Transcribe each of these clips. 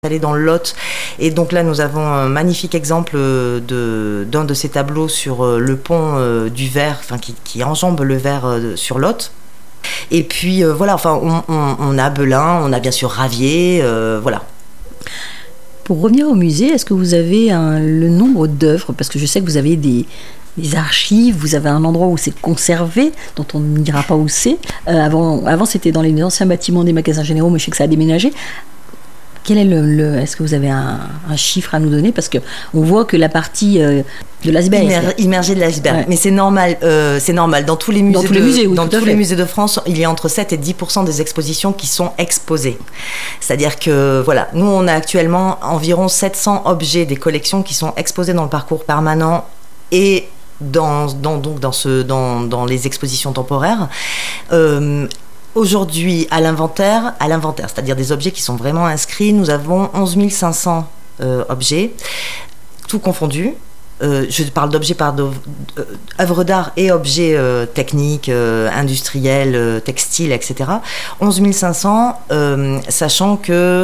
installé dans le Lot. Et donc là, nous avons un magnifique exemple d'un de ces tableaux sur le pont du Ver, qui enjambe le Ver sur Lot. Et puis voilà, on a Belin, on a bien sûr Ravier, voilà. Pour revenir au musée, est-ce que vous avez le nombre d'œuvres? Parce que je sais que vous avez des archives, vous avez un endroit où c'est conservé, dont on ne dira pas où c'est. Avant, c'était dans les anciens bâtiments des magasins généraux, mais je sais que ça a déménagé. Quel est est-ce que vous avez un chiffre à nous donner? Parce qu'on voit que la partie de l'iceberg... Immergée de l'iceberg. Ouais. Mais c'est normal. Dans tous les musées, les musées de France, il y a entre 7 et 10% des expositions qui sont exposées. C'est-à-dire que, voilà, nous, on a actuellement environ 700 objets des collections qui sont exposés dans le parcours permanent et dans les expositions temporaires. Aujourd'hui, à l'inventaire, c'est-à-dire des objets qui sont vraiment inscrits, nous avons 11 500 objets, tout confondus. Je parle d'objets œuvres d'art et objets techniques, industriels, textiles, etc. 11 500, sachant que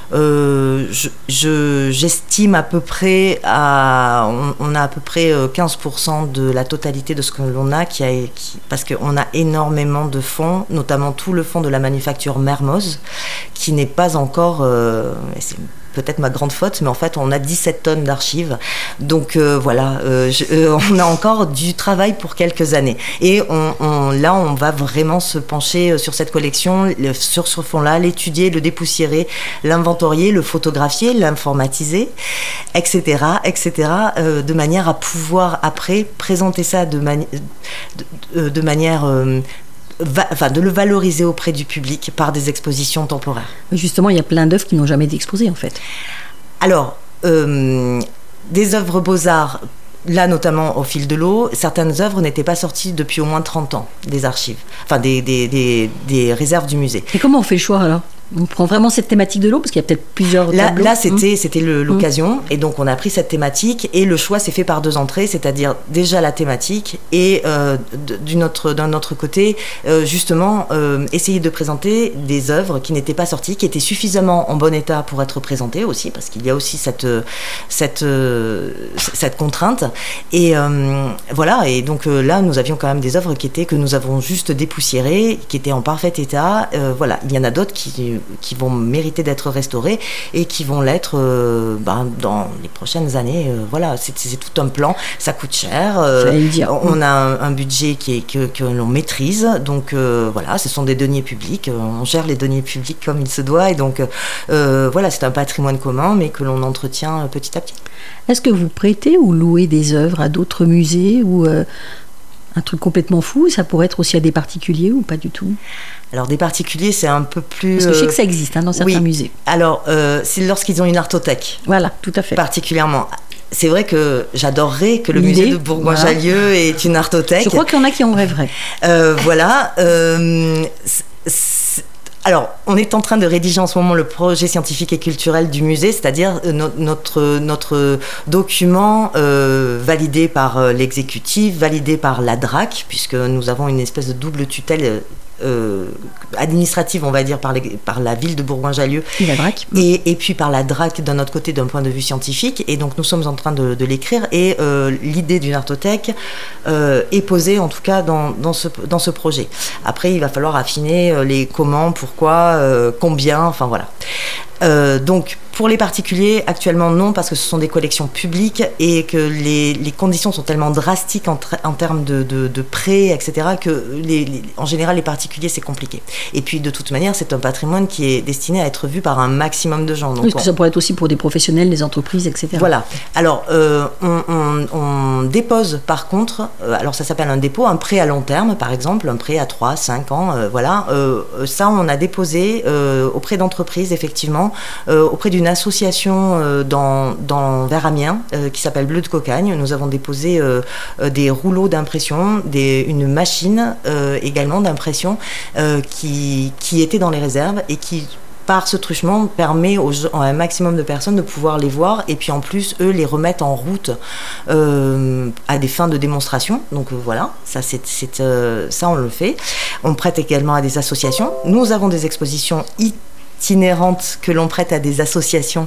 j'estime à peu près on a à peu près 15% de la totalité de ce que l'on a parce qu'on a énormément de fonds, notamment tout le fonds de la manufacture Mermoz, qui n'est pas encore c'est peut-être ma grande faute, mais en fait on a 17 tonnes d'archives, donc voilà, on a encore du travail pour quelques années, et là on va vraiment se pencher sur cette collection, sur ce fond-là, l'étudier, le dépoussiérer, l'inventorier, le photographier, l'informatiser, etc., de manière à pouvoir après présenter ça de manière de le valoriser auprès du public par des expositions temporaires. Justement, il y a plein d'œuvres qui n'ont jamais été exposées, en fait. Alors, des œuvres beaux-arts, là notamment au fil de l'eau, certaines œuvres n'étaient pas sorties depuis au moins 30 ans des archives, des réserves du musée. Et comment on fait le choix alors ? On prend vraiment cette thématique de l'eau, parce qu'il y a peut-être plusieurs tableaux. Là, c'était l'occasion, et donc on a pris cette thématique, et le choix s'est fait par deux entrées, c'est-à-dire déjà la thématique, et d'un autre côté, justement, essayer de présenter des œuvres qui n'étaient pas sorties, qui étaient suffisamment en bon état pour être présentées aussi, parce qu'il y a aussi cette contrainte. Et voilà, et donc là, nous avions quand même des œuvres que nous avons juste dépoussiérées, qui étaient en parfait état. Voilà, il y en a d'autres qui vont mériter d'être restaurés et qui vont l'être dans les prochaines années. Voilà, c'est tout un plan, ça coûte cher. On a un budget que l'on maîtrise, donc voilà, ce sont des deniers publics, on gère les deniers publics comme il se doit, et donc voilà, c'est un patrimoine commun, mais que l'on entretient petit à petit. Est-ce que vous prêtez ou louez des œuvres à d'autres musées, ou un truc complètement fou, ça pourrait être aussi à des particuliers ou pas du tout? Alors des particuliers, c'est un peu plus... Parce que je sais que ça existe dans certains musées. Alors c'est lorsqu'ils ont une artothèque. Voilà, tout à fait. Particulièrement. C'est vrai que j'adorerais que le musée de Bourgoin-Jallieu ait une artothèque. Je crois qu'il y en a qui en rêveraient. Voilà. Alors, on est en train de rédiger en ce moment le projet scientifique et culturel du musée, c'est-à-dire notre document validé par l'exécutif, validé par la DRAC, puisque nous avons une espèce de double tutelle administrative, on va dire, par la ville de Bourgoin-Jallieu et puis par la DRAC d'un autre côté, d'un point de vue scientifique. Et donc nous sommes en train de l'écrire, et l'idée d'une artothèque est posée en tout cas dans ce projet. Après, il va falloir affiner les comment, pourquoi, combien, enfin voilà. Donc pour les particuliers, actuellement non, parce que ce sont des collections publiques et que les conditions sont tellement drastiques en termes de prêts, etc., que en général les particuliers c'est compliqué. Et puis de toute manière, c'est un patrimoine qui est destiné à être vu par un maximum de gens. Donc, oui, parce que ça pourrait être aussi pour des professionnels, des entreprises, etc. Voilà. Alors on dépose par contre, alors ça s'appelle un dépôt, un prêt à long terme par exemple, un prêt à 3, 5 ans, voilà. Ça on a déposé auprès d'entreprises, effectivement, auprès d'une association vers Amiens qui s'appelle Bleu de Cocagne. Nous avons déposé des rouleaux d'impression, une machine également d'impression qui était dans les réserves, et qui, par ce truchement, permet à un maximum de personnes de pouvoir les voir, et puis en plus eux les remettent en route à des fins de démonstration. Donc voilà, ça on le fait. On prête également à des associations. Nous avons des expositions itinérantes que l'on prête à des associations